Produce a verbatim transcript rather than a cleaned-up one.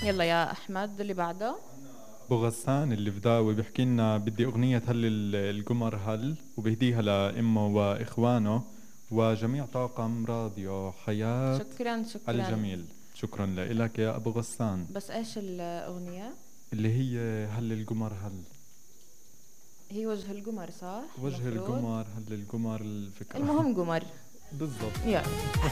يلا يا أحمد اللي بعده. ابو غسان اللي بداوي بيحكي لنا بدي اغنية هل ال- القمر هل، وبهديها لامه واخوانه وجميع طاقم راديو حياة شكرا شكرا. الجميل. شكرا لك يا ابو غسان. بس إيش الأغنية؟ اللي هي هل القمر هل. هي وجه القمر صح وجه المفروض. القمر هل القمر الفكرة. المهم قمر. بالضبط. يلا.